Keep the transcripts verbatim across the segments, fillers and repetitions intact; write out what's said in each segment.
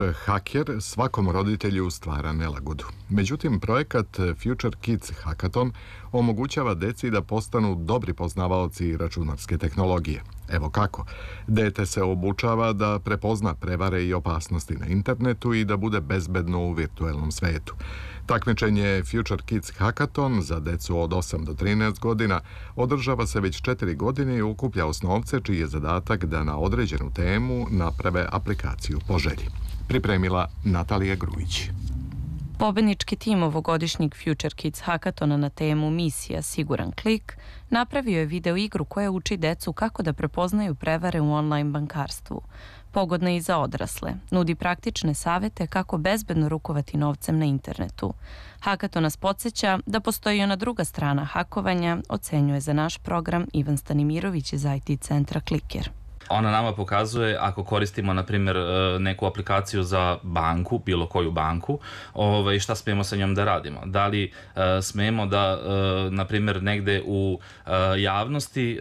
Haker svakom roditelju stvara nelagodu. Međutim, projekat Future Kids Hackathon omogućava deci da postanu dobri poznavaoci računarske tehnologije. Evo kako. Dete se obučava da prepozna prevare i opasnosti na internetu i da bude bezbedno u virtuelnom svetu. Takmičenje Future Kids Hackathon za decu od osam do trinaest godina održava se već četiri godine i okuplja osnovce čiji je zadatak da na određenu temu naprave aplikaciju po želji. Pripremila Natalija Grujić. Pobednički tim ovogodišnjeg Future Kids Hackathona na temu Misija Siguran klik napravio je video igru koja uči decu kako da prepoznaju prevare u online bankarstvu. Pogodna je i za odrasle. Nudi praktične savete kako bezbedno rukovati novcem na internetu. Hackathon nas podsjeća da postoji i ona druga strana hakovanja, ocenjuje za naš program Ivan Stanimirović iz I T centra Kliker. Ona nama pokazuje ako koristimo, na primjer, neku aplikaciju za banku, bilo koju banku, ovaj, šta smijemo sa njom da radimo. Da li uh, smijemo da, uh, na primjer, negde u uh, javnosti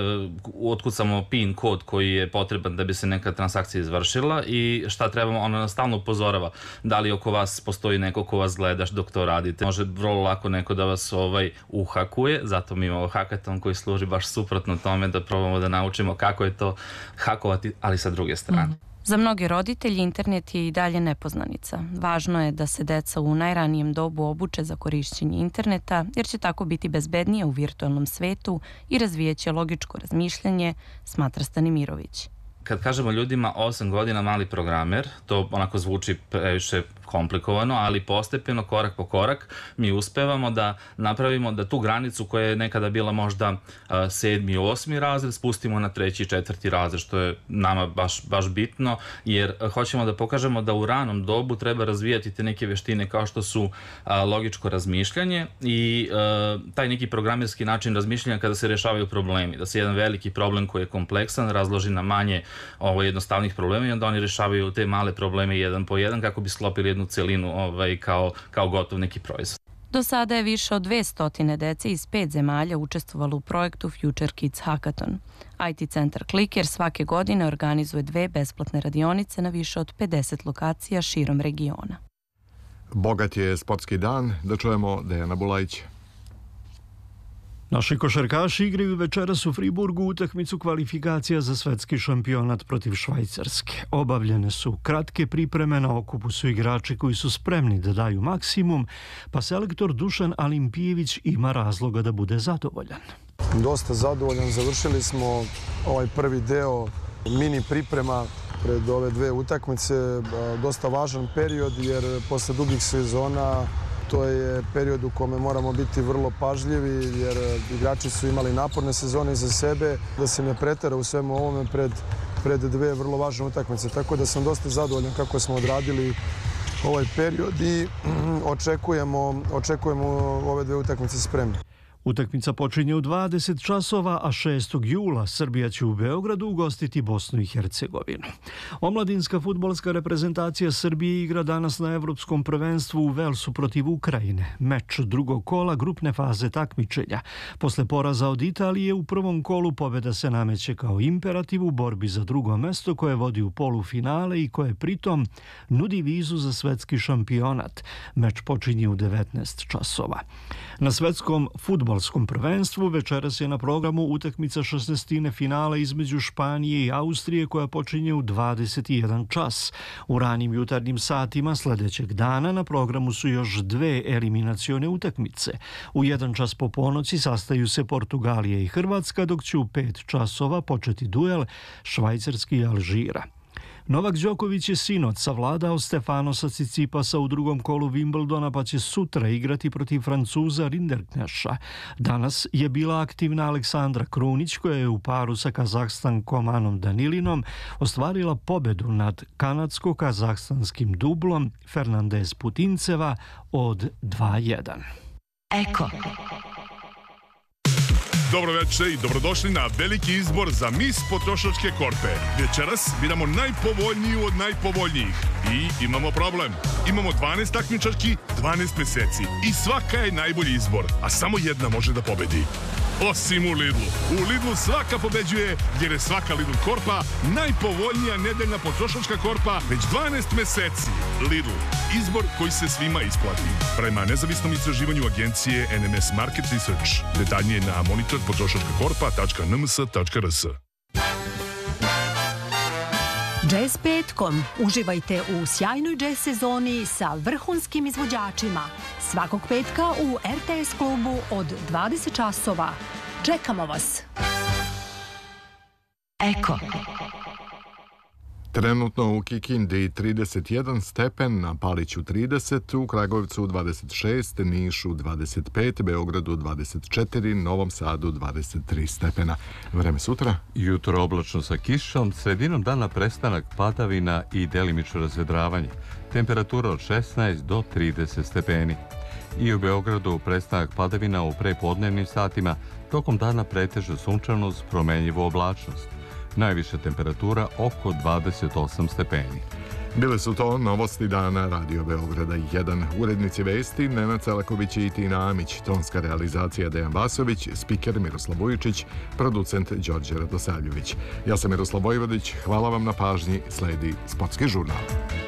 uh, otkucamo PIN kod koji je potreban da bi se neka transakcija izvršila i šta trebamo, ona nas stalno upozorava. Da li oko vas postoji neko ko vas gledaš dok to radite. Može vrlo lako neko da vas ovaj, uhakuje, zato mi imamo hackathon koji služi baš suprotno tome da probamo da naučimo kako je to hakovati, ali sa druge strane. Mm. Za mnoge roditelji internet je i dalje nepoznanica. Važno je da se deca u najranijem dobu obuče za korišćenje interneta, jer će tako biti bezbednije u virtualnom svetu i razvijeće logičko razmišljanje, smatra Stanimirović. Kad kažemo ljudima osam godina mali programer, to onako zvuči previše komplikovano, ali postepeno, korak po korak, mi uspevamo da napravimo da tu granicu koja je nekada bila možda uh, sedmi, osmi razred, spustimo na treći i četvrti razred, što je nama baš, baš bitno, jer uh, hoćemo da pokažemo da u ranom dobu treba razvijati te neke veštine kao što su uh, logičko razmišljanje i uh, taj neki programerski način razmišljanja kada se rešavaju problemi, da se jedan veliki problem koji je kompleksan razloži na manje ovo, jednostavnih problema i onda oni rešavaju te male probleme jedan po jedan kako bi sklopili jednu celinu ovaj, kao, kao gotov neki proizvod. Do sada je više od dvesta dece iz pet zemalja učestvovalo u projektu Future Kids Hackathon. I T centar Kliker svake godine organizuje dve besplatne radionice na više od pedeset lokacija širom regiona. Bogat je sportski dan, da čujemo Dejana Bulajića. Naši košarkaši igraju večeras u Friburgu utakmicu kvalifikacija za svetski šampionat protiv Švajcarske. Obavljene su kratke pripreme, na okupu su igrači koji su spremni da daju maksimum, pa selektor Dušan Alimpijević ima razloga da bude zadovoljan. Dosta zadovoljan, završili smo ovaj prvi deo mini priprema pred ove dve utakmice. Dosta važan period jer posle dugih sezona to je period u kome moramo biti vrlo pažljivi jer igrači su imali naporne sezone iza sebe, da se ne pretera u svemu ovome pred, pred dve vrlo važne utakmice. Tako da sam dosta zadovoljan kako smo odradili ovaj period i očekujemo, očekujemo ove dve utakmice spremne. Utakmica počinje u dvadeset časova, a šestog jula Srbija će u Beogradu ugostiti Bosnu i Hercegovinu. Omladinska fudbalska reprezentacija Srbije igra danas na Evropskom prvenstvu u Velsu protiv Ukrajine. Meč drugog kola grupne faze takmičenja. Posle poraza od Italije u prvom kolu pobjeda se nameće kao imperativ u borbi za drugo mesto koje vodi u polufinale i koje pritom nudi vizu za svetski šampionat. Meč počinje u devetnaest časova. Na svetskom fudbalskom prvenstvu večeras je na programu utakmica šesnaestine finala između Španije i Austrije koja počinje u dvadeset jedan čas. U ranim jutarnjim satima sljedećeg dana na programu su još dve eliminacione utakmice. U jedan čas po ponoći sastaju se Portugalija i Hrvatska, dok će u pet časova početi duel Švajcarski i Alžira. Novak Đoković je sinoć savladao Stefanosa Cicipasa u drugom kolu Wimbledona, pa će sutra igrati protiv Francuza Rinderkneša. Danas je bila aktivna Aleksandra Krunić koja je u paru sa Kazahstankom Anom Danilinom ostvarila pobedu nad kanadsko-kazahstanskim dublom Fernandez Putinceva od dva jedan. Eko. Dobro večer i dobrodošli na veliki izbor za Mis potrošačke korpe. Večeras biramo najpovoljniju od najpovoljnijih. I imamo problem. Imamo dvanaest takmičarki, dvanaest meseci. I svaka je najbolji izbor, a samo jedna može da pobedi. Osim u Lidlu. U Lidlu svaka pobeđuje jer je svaka Lidl korpa najpovoljnija nedeljna potrošačka korpa već dvanaest meseci. Lidl, izbor koji se svima isplati. Prema nezavisnom istraživanju agencije N M S Market Research. Detaljnije na monitor potrošačka korpa tačka n m s tačka r s. Jazz petkom. Uživajte u sjajnoj jazz sezoni sa vrhunskim izvođačima. Svakog petka u R T S klubu od dvadeset časova. Čekamo vas! Eko. Trenutno u Kikindi trideset jedan stepen, na Paliću trideset, u Kragujevcu dvadeset šest, Nišu dvadeset pet, Beogradu dvadeset četiri, Novom Sadu dvadeset tri stepena. Vreme sutra? Jutro oblačno sa kišom, sredinom dana prestanak padavina i delimično razvedravanje. Temperatura od šesnaest do trideset stepeni. I u Beogradu prestanak padavina u prepodnevnim satima, tokom dana pretežno sunčano uz promenljivu oblačnost. Najviša temperatura oko dvadeset osam stepeni. Bile su to novosti dana Radio Beograda jedan. Urednici vesti Nenad Celaković i Tina Amić, tonska realizacija Dejan Vasović, spiker Miroslav Vujičić, producent Đorđe Radosavljević. Ja sam Miroslav Vojvodić, hvala vam na pažnji, sledi Sportski žurnal.